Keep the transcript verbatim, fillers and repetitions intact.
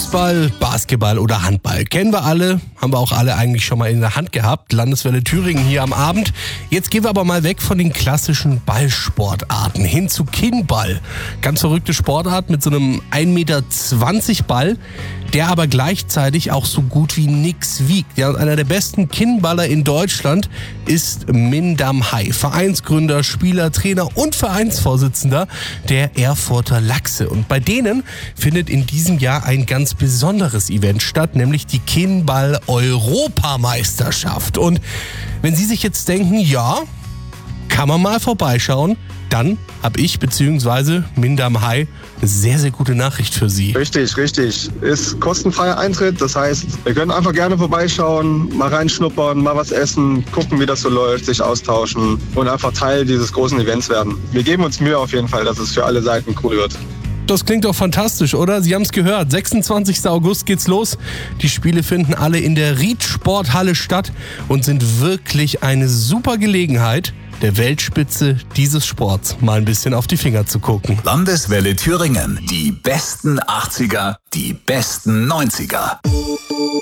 Fußball, Basketball oder Handball. Kennen wir alle, haben wir auch alle eigentlich schon mal in der Hand gehabt. Landeswelle Thüringen hier am Abend. Jetzt gehen wir aber mal weg von den klassischen Ballsportarten hin zu Kinnball. Ganz verrückte Sportart mit so einem ein Meter zwanzig Ball, der aber gleichzeitig auch so gut wie nix wiegt. Ja, einer der besten Kinnballer in Deutschland ist Mindam Hai, Vereinsgründer, Spieler, Trainer und Vereinsvorsitzender der Erfurter Lachse. Und bei denen findet in diesem Jahr ein ganz besonderes Event statt, nämlich die Kinnball-Europameisterschaft. Und wenn Sie sich jetzt denken, ja, kann man mal vorbeischauen, dann habe ich bzw. Mindam Hai eine sehr, sehr gute Nachricht für Sie. Richtig, richtig. Ist kostenfreier Eintritt. Das heißt, wir können einfach gerne vorbeischauen, mal reinschnuppern, mal was essen, gucken, wie das so läuft, sich austauschen und einfach Teil dieses großen Events werden. Wir geben uns Mühe auf jeden Fall, dass es für alle Seiten cool wird. Das klingt doch fantastisch, oder? Sie haben es gehört. sechsundzwanzigsten August geht's los. Die Spiele finden alle in der Ried-Sporthalle statt und sind wirklich eine super Gelegenheit, der Weltspitze dieses Sports mal ein bisschen auf die Finger zu gucken. Landeswelle Thüringen. Die besten achtziger, die besten neunziger.